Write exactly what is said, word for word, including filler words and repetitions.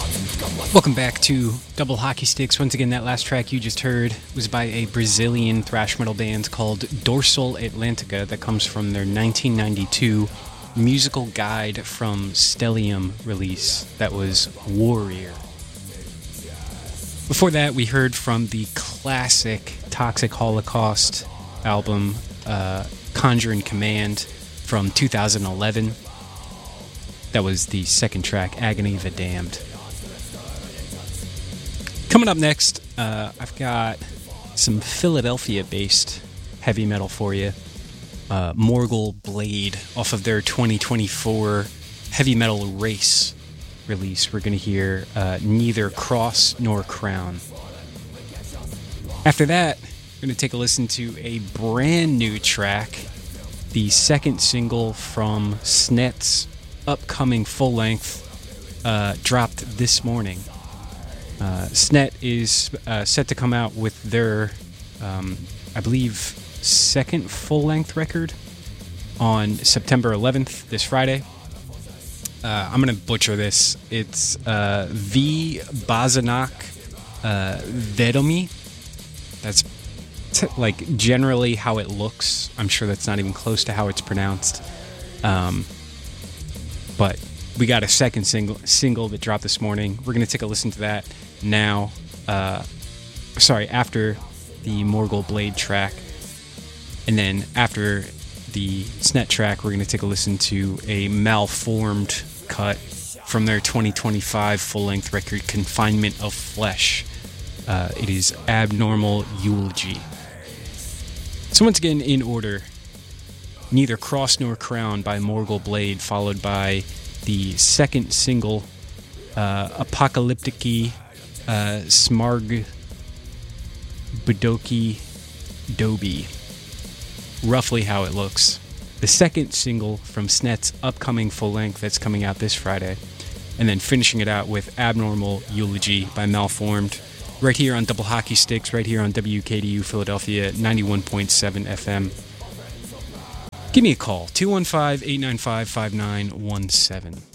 Welcome back to Double Hockey Sticks. Once again, that last track you just heard was by a Brazilian thrash metal band called Dorsal Atlantica that comes from their nineteen ninety-two musical guide from Stellium release that was Warrior. Before that, we heard from the classic Toxic Holocaust album, uh, Conjure and Command from two thousand eleven. That was the second track, Agony of the Damned. Coming up next, uh, I've got some Philadelphia-based heavy metal for you. Uh, Morgul Blade, off of their twenty twenty-four Heavy Metal Race release. We're going to hear uh, Neither Cross Nor Crown. After that, we're going to take a listen to a brand new track, the second single from Snet's upcoming full-length, uh, dropped this morning. Uh, Snet is uh, set to come out with their, um, I believe, second full-length record on September eleventh, this Friday. Uh, I'm going to butcher this. It's uh, V. Bazanak uh, Vedomi. That's t- like generally how it looks. I'm sure that's not even close to how it's pronounced. Um, but we got a second single single that dropped this morning. We're going to take a listen to that now. Uh, sorry, after the Morgul Blade track. And then after the Snet track, we're going to take a listen to a Malformed cut from their twenty twenty-five full-length record, Confinement of Flesh. Uh, it is Abnormal Eulogy. So once again, in order, Neither Cross Nor Crown by Morgul Blade, followed by the second single, uh, Apocalyptiki uh, Smarg Budoki Dobi. Roughly how it looks. The second single from Snet's upcoming full-length that's coming out this Friday. And then finishing it out with Abnormal Eulogy by Malformed. Right here on Double Hockey Sticks, right here on W K D U Philadelphia, ninety-one point seven F M. Give me a call, two one five, eight nine five, five nine one seven.